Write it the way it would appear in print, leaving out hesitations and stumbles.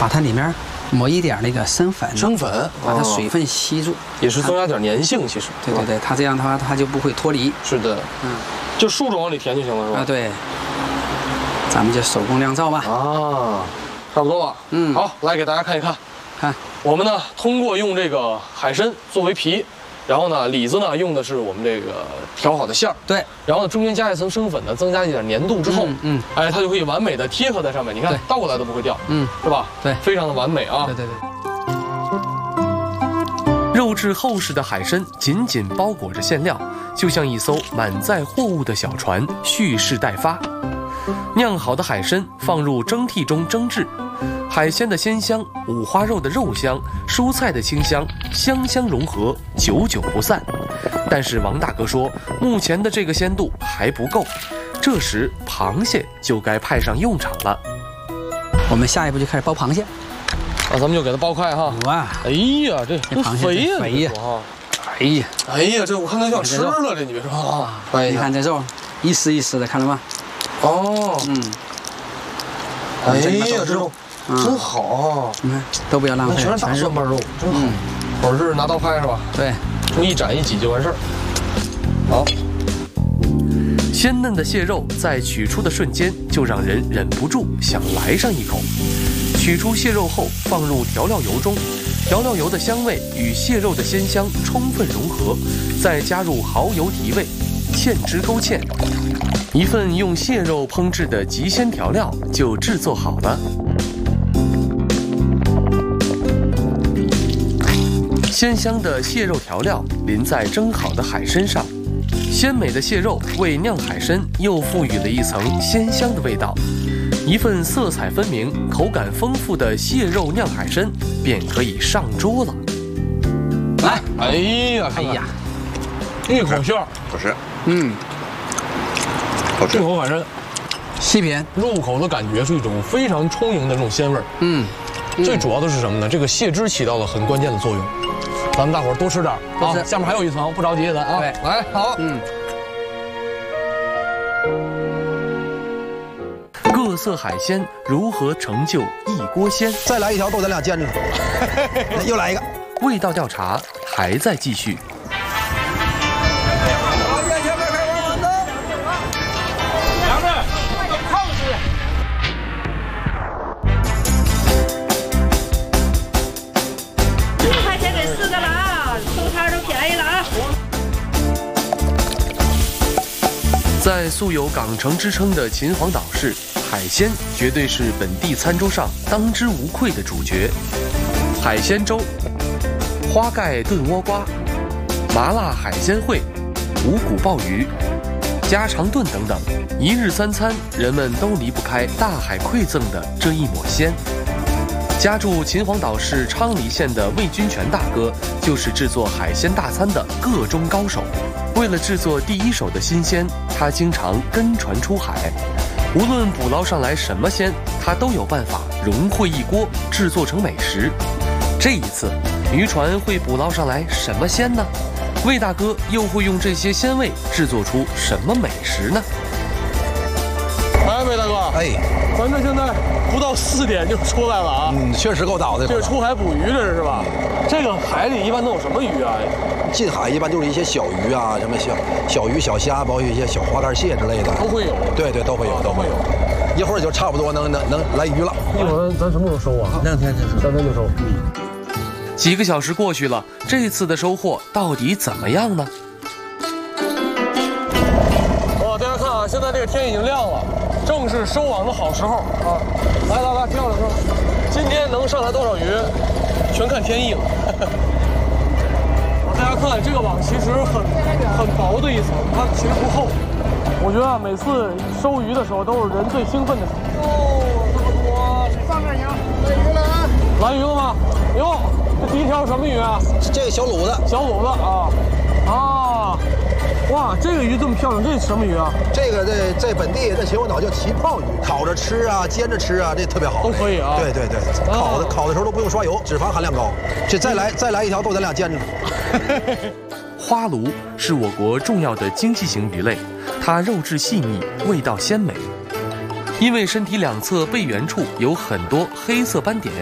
把它里面抹一点那个生粉，把它水分吸住， 也是增加点粘性。其实， 对对对，它这样的话它就不会脱离。 是的，就竖着往里填就行了，是吧？ 啊，对。咱们就手工酿造吧。 啊，差不多了。好，来给大家看一看。 看， 我们呢通过用这个海参作为皮，然后呢里子呢用的是我们这个调好的馅儿。对。然后呢中间加一层生粉呢，增加一点粘度之后，哎，它就可以完美的贴合在上面。你看倒过来都不会掉，是吧？对，非常的完美啊。 对对对。 肉质厚实的海参紧紧包裹着馅料，就像一艘满载货物的小船，蓄势待发。酿好的海参放入蒸屉中蒸制，海鲜的鲜香、五花肉的肉香、蔬菜的清香，香香融合，久久不散。但是王大哥说，目前的这个鲜度还不够，这时螃蟹就该派上用场了。 我们下一步就开始剥螃蟹。 咱们就给它剥开哈。 哇， 哎呀，这螃蟹肥呀， 肥呀！ 哎呀，这我看它要吃了，这你别说啊。 你看这肉一丝一丝的，看到吗？ 哦，哎呀，这肉真好啊！ 你看，都不要浪费， 全是大蒜瓣肉，真好。或者是拿刀拍是吧？ 对， 一斩一挤就完事儿。好， 鲜嫩的蟹肉在取出的瞬间，就让人忍不住想来上一口。取出蟹肉后，放入调料油中，调料油的香味与蟹肉的鲜香充分融合，再加入蚝油提味，芡汁勾芡，一份用蟹肉烹制的极鲜调料就制作好了。鲜香的蟹肉调料淋在蒸好的海参上，鲜美的蟹肉为酿海参又赋予了一层鲜香的味道。一份色彩分明、口感丰富的蟹肉酿海参便可以上桌了。 来， 哎呀，一口馅儿， 好吃， 好吃，一口海参， 细品， 入口的感觉是一种非常充盈的这种鲜味儿。最主要的是什么呢？这个蟹汁起到了很关键的作用。咱们大伙儿多吃点啊，下面还有一层，不着急咱啊。对，来，好， 各色海鲜如何成就一锅鲜？ 再来一条豆咱俩煎着，又来一个。 味道调查还在继续。 10块钱给4个了啊，收摊都便宜了啊。 在素有港城之称的秦皇岛市，海鲜绝对是本地餐桌上当之无愧的主角。海鲜粥、花盖炖倭瓜、麻辣海鲜烩、五谷鲍鱼、家常炖等等，一日三餐人们都离不开大海馈赠的这一抹鲜。家住秦皇岛市昌黎县的魏军全大哥，就是制作海鲜大餐的个中高手。为了制作第一手的新鲜，他经常跟船出海，无论捕捞上来什么鲜，他都有办法融汇一锅，制作成美食。这一次，渔船会捕捞上来什么鲜呢？魏大哥又会用这些鲜味制作出什么美食呢？ 哎，魏大哥，咱这现在不到4点就出来了啊！ 确实够早的。 这是出海捕鱼，这是吧？这个海里一般都有什么鱼啊？ 近海一般就是一些小鱼啊，什么小鱼、小虾，包括一些小花盖蟹之类的， 都会有。 对，都会有，都会有。一会儿就差不多能来鱼了。 一会儿咱什么时候收啊？2天就收。3天就收。 几个小时过去了，这次的收获到底怎么样呢？ 大家看啊，现在这个天已经亮了，正是收网的好时候啊！来，跳着说，今天能上来多少鱼，全看天意了。大家看这个网其实很薄的一层，它其实不厚。我觉得每次收鱼的时候都是人最兴奋的时候。这么多，上面行，来鱼了啊！来鱼了吗？哟，这第一条什么鱼啊？ 这个小卤子。 小卤子啊！哇，这个鱼这么漂亮，这是什么鱼啊？ 这个在本地在秦皇岛叫旗泡鱼，烤着吃啊，煎着吃啊，这特别好。 都可以啊。 对，烤的时候都不用刷油，脂肪含量高。这再来一条豆咱俩煎着。 花鲈是我国重要的经济型鱼类，它肉质细腻，味道鲜美。因为身体两侧背缘处有很多黑色斑点，